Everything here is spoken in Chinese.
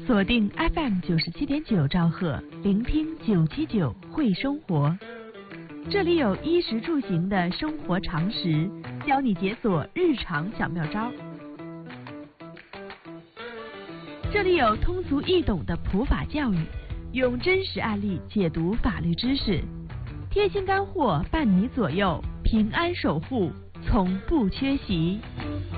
锁定 FM 97.9兆赫，聆听979会生活。这里有衣食住行的生活常识，教你解锁日常小妙招。这里有通俗易懂的普法教育，用真实案例解读法律知识，贴心干货伴你左右，平安守护从不缺席。